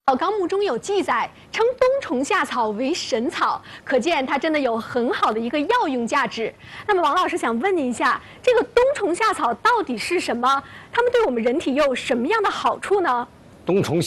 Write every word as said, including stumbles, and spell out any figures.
《纲目》中有记载，称冬虫夏草为神草，可见它真的有很好的一个药用价值。那么，王老师想问您一下，这个冬虫夏草到底是什么？它们对我们人体又有什么样的好处呢？ 冬虫